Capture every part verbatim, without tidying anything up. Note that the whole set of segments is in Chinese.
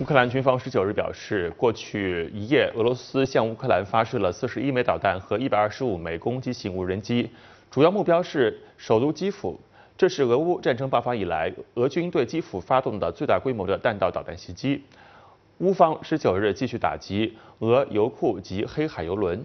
乌克兰军方十九日表示，过去一夜，俄罗斯向乌克兰发射了四十一枚导弹和一百二十五枚攻击型无人机，主要目标是首都基辅。这是俄乌战争爆发以来，俄军对基辅发动的最大规模的弹道导弹袭击。乌方十九日继续打击俄油库及黑海油轮。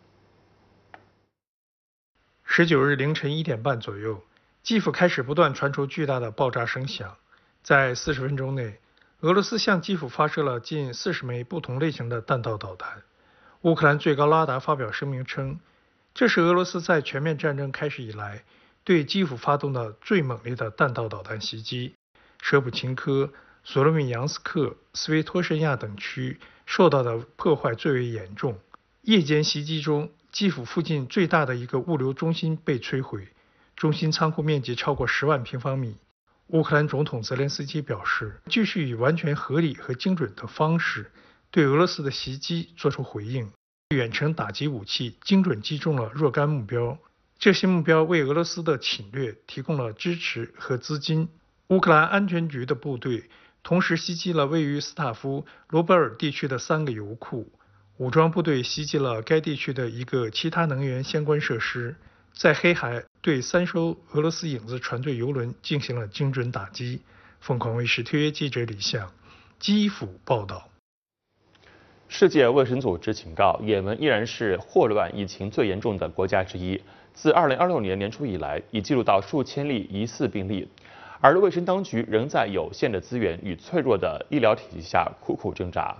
十九日凌晨一点半左右，基辅开始不断传出巨大的爆炸声响，在四十分钟内。 俄罗斯向基辅发射了近四十枚不同类型的弹道导弹。乌克兰最高拉达发表声明称，这是俄罗斯在全面战争开始以来对基辅发动的最猛烈的弹道导弹袭击。舍普琴科、索罗米扬斯克、斯维托申亚等区受到的破坏最为严重。夜间袭击中，基辅附近最大的一个物流中心被摧毁，中心仓库面积超过十万平方米。 乌克兰总统泽连斯基表示，继续以完全合理和精准的方式对俄罗斯的袭击作出回应。远程打击武器精准击中了若干目标，这些目标为俄罗斯的侵略提供了支持和资金。乌克兰安全局的部队同时袭击了位于斯塔夫罗波尔地区的三个油库，武装部队袭击了该地区的一个其他能源相关设施。 在黑海对三艘俄罗斯影子船队油轮进行了精准打击。凤凰卫视特约记者李向，基辅报道。 世界卫生组织警告，也门依然是霍乱疫情最严重的国家之一。自二零二六年年初以来，已记录到数千例疑似病例，而卫生当局仍在有限的资源与脆弱的医疗体系下苦苦挣扎。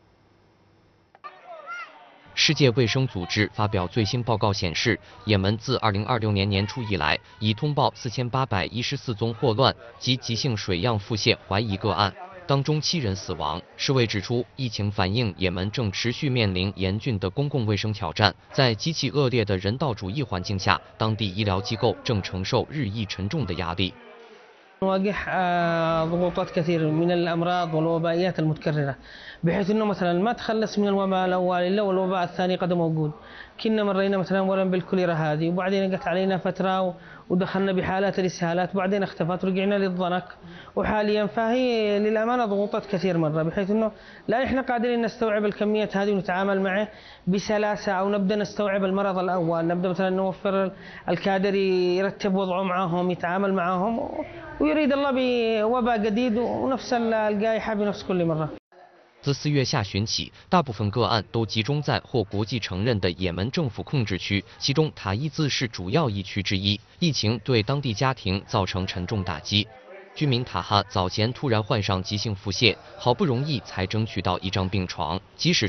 世界卫生组织发表最新报告显示，也门自二零二六年年初以来，已通报四千八百一十四宗霍乱及急性水样腹泻怀疑个案，当中七人死亡。世卫指出，疫情反映也门正持续面临严峻的公共卫生挑战，在极其恶劣的人道主义环境下，当地医疗机构正承受日益沉重的压力。 نواجه ضغوطات كثير من الأمراض والوبائيات المتكررة بحيث أنه مثلا ما تخلص من الوباء الأول إلا والوباء الثاني قد موجود. كنا مرينا مثلا أولا بالكوليرا هذه وبعدين جت علينا فترة ودخلنا بحالات الإسهالات وبعدين اختفت ورجعنا للضنك وحاليا فهي للأمانة ضغوطات كثير مرة بحيث أنه لا إحنا قادرين نستوعب الكميات هذه ونتعامل معه بسلاسة أو نبدأ نستوعب المرض الأول نبدأ مثلا نوفر الكادر يرتب وضعه معهم يتعامل معهم ويريد الله بوباء جديد ونفس الجائحة بنفس كل مرة. 自四月下旬起，大部分个案都集中在或国际承认的也门政府控制区，其中塔伊兹是主要疫区之一。疫情对当地家庭造成沉重打击。居民塔哈早前突然患上急性腹泻，好不容易才争取到一张病床，即使